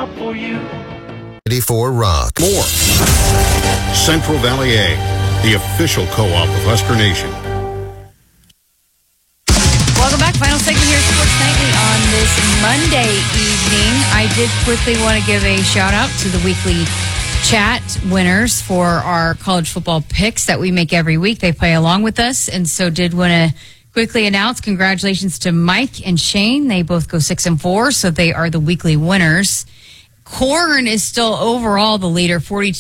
out for you. 84 Rock. More. Central Valley Egg, the official co-op of Husker Nation. Welcome back. Final segment here at Sports Nightly on this Monday evening. I did quickly want to give a shout out to the weekly chat winners for our college football picks that we make every week. They play along with us, and so did want to quickly announce congratulations to Mike and Shane. They both go 6-4, so they are the weekly winners. Corn is still overall the leader,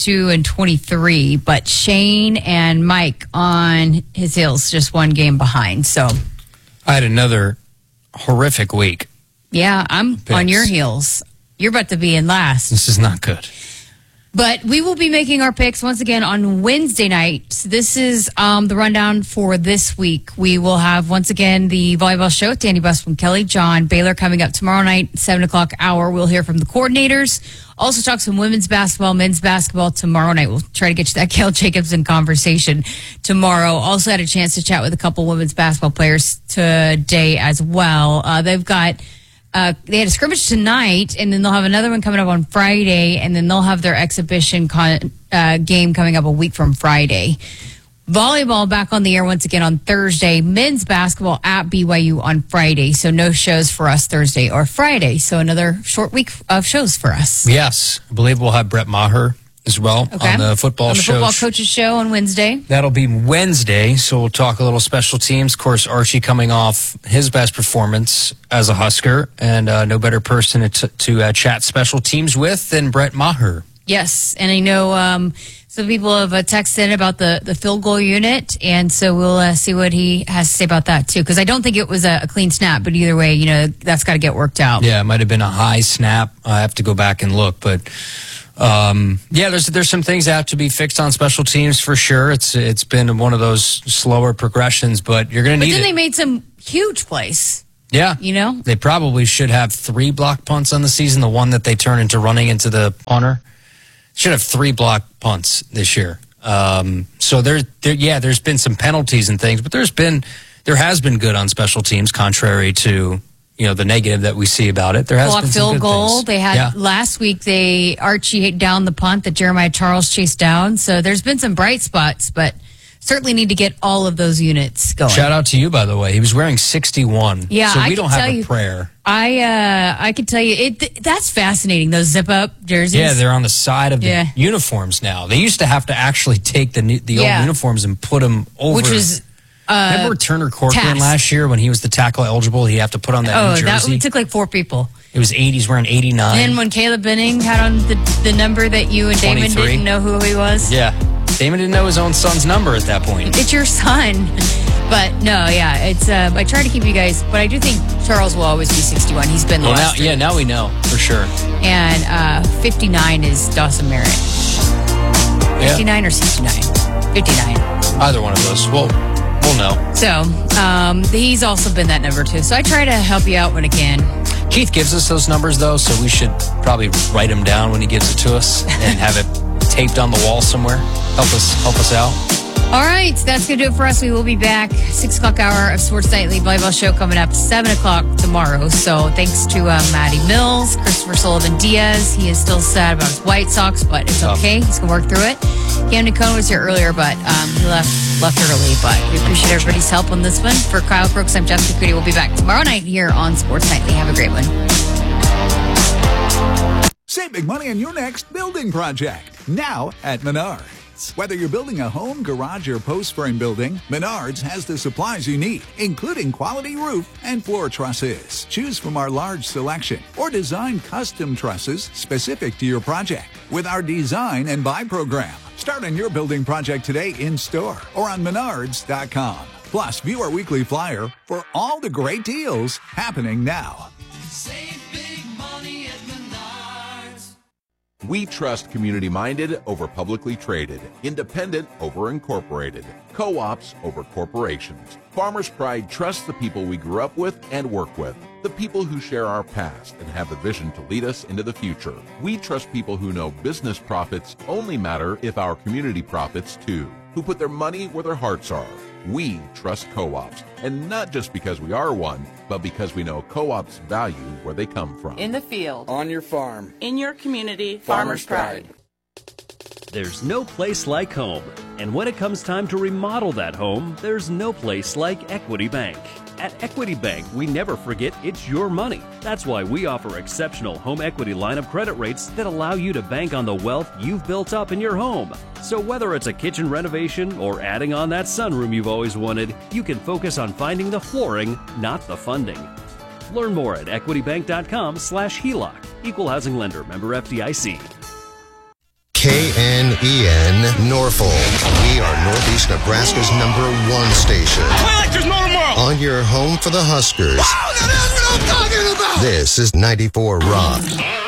42-23, but Shane and Mike on his heels, just one game behind. So I had another horrific week. yeah, I'm Picks. on your heels. You're about to be in last. This is not good. But we will be making our picks once again on Wednesday night. This is the rundown for this week. We will have, once again, the volleyball show with Danny Busman, Kelly John Baylor coming up tomorrow night, 7 o'clock hour. We'll hear from the coordinators. Also talk some women's basketball, men's basketball tomorrow night. We'll try to get you that Gail Jacobson conversation tomorrow. Also had a chance to chat with a couple women's basketball players today as well. They've got... they had a scrimmage tonight, and then they'll have another one coming up on Friday, and then they'll have their exhibition game coming up a week from Friday. Volleyball back on the air once again on Thursday. Men's basketball at BYU on Friday. So no shows for us Thursday or Friday. So another short week of shows for us. Yes, I believe we'll have Brett Maher as well on the football show. Football coaches show on Wednesday. That'll be Wednesday, so we'll talk a little special teams. Of course, Archie coming off his best performance as a Husker, and no better person to chat special teams with than Brett Maher. Yes, and I know some people have texted in about the field goal unit, and so we'll see what he has to say about that too, because I don't think it was a clean snap, but either way, that's got to get worked out. Yeah, it might have been a high snap. I have to go back and look, but... there's some things that have to be fixed on special teams for sure. It's been one of those slower progressions, but you're going to need it. But then they made some huge plays. Yeah. They probably should have 3 block punts on the season, the one that they turn into running into the punter. Should have 3 block punts this year. So there's been some penalties and things, but there has been good on special teams, contrary to the negative that we see about it. There has been some field good goal. things. They had last week. Archie hit down the punt that Jeremiah Charles chased down. So there's been some bright spots, but certainly need to get all of those units going. Shout out to you, by the way. He was wearing 61. Yeah, so I we can don't have tell a you, prayer. I can tell you that's fascinating. Those zip up jerseys. Yeah, they're on the side of the uniforms now. They used to have to actually take the old uniforms and put them over. Which was. Remember Turner Corcoran last year when he was the tackle eligible? He had to put on that new jersey. That took like 4 people. It was 80s wearing 89. And when Caleb Benning had on the number that you and Damon 23. didn't know who he was. Yeah, Damon didn't know his own son's number at that point. It's your son. But no, it's I try to keep you guys, but I do think Charles will always be 61. He's been the last. Now we know for sure. And 59 is Dawson Merritt. 59 or 69? 59. Either one of those. We'll know. So he's also been that number too. So I try to help you out when I can. Keith gives us those numbers though, so we should probably write them down when he gives it to us and have it taped on the wall somewhere. Help us out. All right, that's going to do it for us. We will be back 6 o'clock hour of Sports Nightly volleyball show coming up 7 o'clock tomorrow. So thanks to Maddie Mills, Christopher Sullivan Diaz. He is still sad about his White Sox, but it's okay. He's going to work through it. Cam Nicone was here earlier, but he left early. But we appreciate everybody's help on this one. For Kyle Crooks, I'm Jessica Cootie. We'll be back tomorrow night here on Sports Nightly. Have a great one. Save big money on your next building project now at Menards. Whether you're building a home, garage, or post frame building, Menards has the supplies you need, including quality roof and floor trusses. Choose from our large selection or design custom trusses specific to your project with our Design and Buy program. Start on your building project today in store or on Menards.com. Plus, view our weekly flyer for all the great deals happening now. Save big money at Menards. We trust community-minded over publicly traded, independent over incorporated, co-ops over corporations. Farmers Pride trusts the people we grew up with and work with, the people who share our past and have the vision to lead us into the future. We trust people who know business profits only matter if our community profits too, who put their money where their hearts are. We trust co-ops, and not just because we are one, but because we know co-ops value where they come from. In the field. On your farm. In your community. Farmer's Pride. There's no place like home. And when it comes time to remodel that home, there's no place like Equity Bank. At Equity Bank, we never forget it's your money. That's why we offer exceptional home equity line of credit rates that allow you to bank on the wealth you've built up in your home. So whether it's a kitchen renovation or adding on that sunroom you've always wanted, you can focus on finding the flooring, not the funding. Learn more at equitybank.com/HELOC. Equal housing lender, member FDIC. KNEN Norfolk. We are Northeast Nebraska's #1 station. Play like there's no tomorrow. On your home for the Huskers. Wow, that's what I'm talking about. This is 94 Rock.